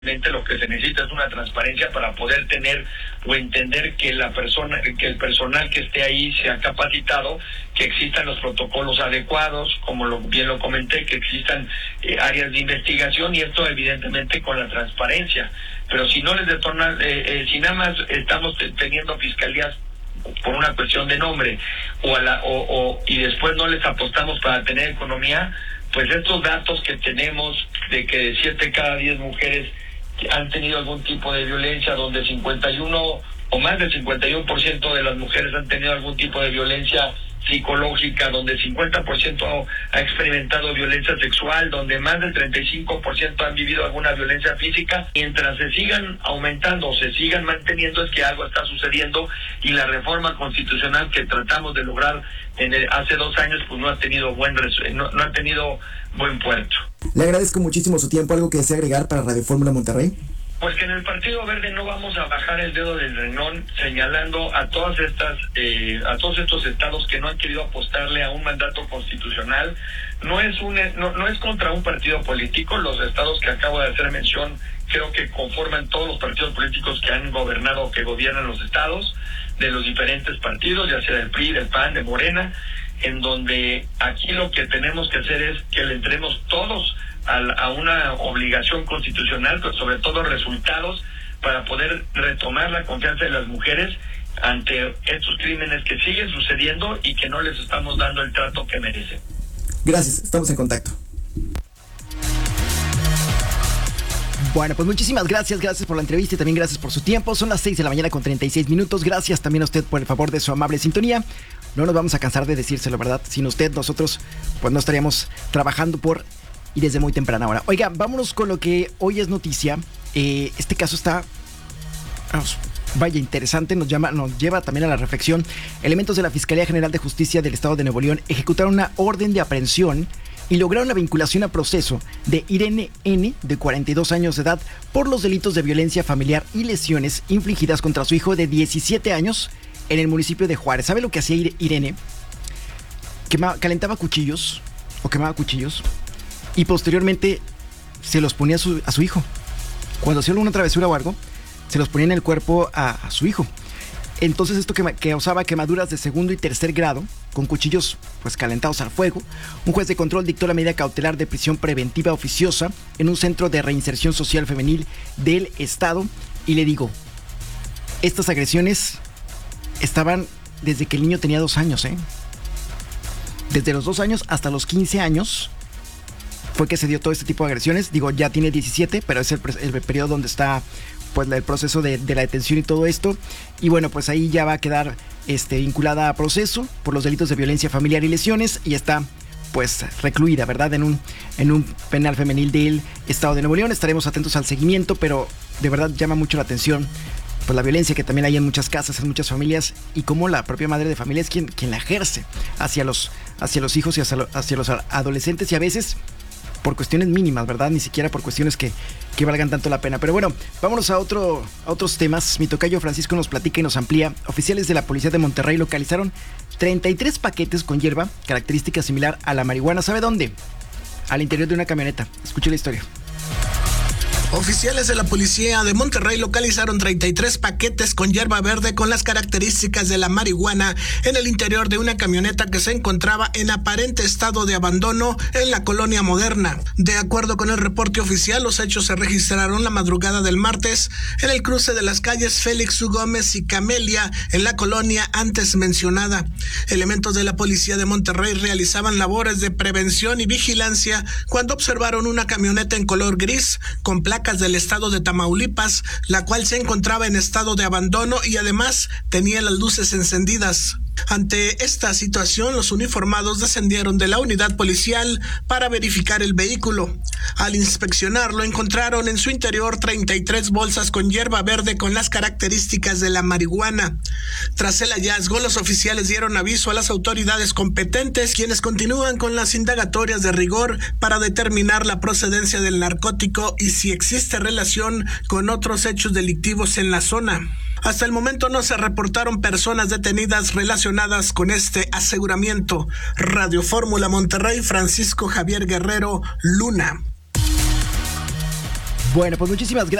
Lo que se necesita es una transparencia para poder tener o entender que el personal que esté ahí sea capacitado, que existan los protocolos adecuados, como bien lo comenté, que existan áreas de investigación, y esto evidentemente con la transparencia. Pero si no les detona, si nada más estamos teniendo fiscalías por una cuestión de nombre y después no les apostamos para tener economía, pues estos datos que tenemos de que de 7 cada 10 mujeres han tenido algún tipo de violencia, donde 51 o más del 51% de las mujeres han tenido algún tipo de violencia psicológica, donde 50% ha experimentado violencia sexual, donde más del 35% han vivido alguna violencia física. Mientras se sigan aumentando o se sigan manteniendo, es que algo está sucediendo, y la reforma constitucional que tratamos de lograr hace 2 años pues no ha tenido no ha tenido buen puerto. Le agradezco muchísimo su tiempo. ¿Algo que desea agregar para Radio Fórmula Monterrey? Pues que en el Partido Verde no vamos a bajar el dedo del renglón señalando a todos estos estados que no han querido apostarle a un mandato constitucional. No es contra un partido político. Los estados que acabo de hacer mención creo que conforman todos los partidos políticos que han gobernado o que gobiernan los estados, de los diferentes partidos, ya sea del PRI, del PAN, de Morena, en donde aquí lo que tenemos que hacer es que le entremos todos a una obligación constitucional, pero sobre todo resultados para poder retomar la confianza de las mujeres ante estos crímenes que siguen sucediendo y que no les estamos dando el trato que merecen. Gracias, estamos en contacto. Bueno, pues muchísimas gracias por la entrevista y también gracias por su tiempo. Son las 6 de la mañana con 36 minutos. Gracias también a usted por el favor de su amable sintonía. No nos vamos a cansar de decírselo, ¿verdad? Sin usted, nosotros pues no estaríamos trabajando y desde muy temprana hora. Oiga, vámonos con lo que hoy es noticia. Este caso está, vaya, interesante, nos lleva también a la reflexión. Elementos de la Fiscalía General de Justicia del Estado de Nuevo León ejecutaron una orden de aprehensión y lograron la vinculación a proceso de Irene N., de 42 años de edad, por los delitos de violencia familiar y lesiones infligidas contra su hijo de 17 años en el municipio de Juárez. ¿Sabe lo que hacía Irene? Calentaba cuchillos, o quemaba cuchillos, y posteriormente se los ponía a su hijo. Cuando hacía alguna travesura o algo, se los ponía en el cuerpo a su hijo. Entonces esto que causaba quemaduras de segundo y tercer grado, con cuchillos pues calentados al fuego. Un juez de control dictó la medida cautelar de prisión preventiva oficiosa en un centro de reinserción social femenil del estado. Y le digo, estas agresiones estaban desde que el niño tenía 2 años, Desde los 2 años hasta los 15 años fue que se dio todo este tipo de agresiones. Digo, ya tiene 17, pero es el periodo donde está pues el proceso de la detención y todo esto. Y bueno, pues ahí ya va a quedar vinculada a proceso por los delitos de violencia familiar y lesiones, y está pues recluida, ¿verdad? En un penal femenil del estado de Nuevo León. Estaremos atentos al seguimiento, pero de verdad llama mucho la atención pues la violencia que también hay en muchas casas, en muchas familias, y cómo la propia madre de familia es quien la ejerce hacia los hijos y hacia los adolescentes, y a veces por cuestiones mínimas, ¿verdad? Ni siquiera por cuestiones que valgan tanto la pena. Pero bueno, vámonos a otros temas. Mi tocayo Francisco nos platica y nos amplía. Oficiales de la Policía de Monterrey localizaron 33 paquetes con hierba, característica similar a la marihuana. ¿Sabe dónde? Al interior de una camioneta. Escuche la historia. Oficiales de la Policía de Monterrey localizaron 33 paquetes con hierba verde con las características de la marihuana en el interior de una camioneta que se encontraba en aparente estado de abandono en la colonia Moderna. De acuerdo con el reporte oficial, los hechos se registraron la madrugada del martes en el cruce de las calles Félix U. Gómez y Camelia en la colonia antes mencionada. Elementos de la Policía de Monterrey realizaban labores de prevención y vigilancia cuando observaron una camioneta en color gris con placas del estado de Tamaulipas, la cual se encontraba en estado de abandono y además tenía las luces encendidas. Ante esta situación, los uniformados descendieron de la unidad policial para verificar el vehículo. Al inspeccionarlo, encontraron en su interior 33 bolsas con hierba verde con las características de la marihuana. Tras el hallazgo, los oficiales dieron aviso a las autoridades competentes, quienes continúan con las indagatorias de rigor para determinar la procedencia del narcótico y si existe relación con otros hechos delictivos en la zona. Hasta el momento no se reportaron personas detenidas relacionadas con este aseguramiento. Radio Fórmula Monterrey, Francisco Javier Guerrero Luna. Bueno, pues muchísimas gracias.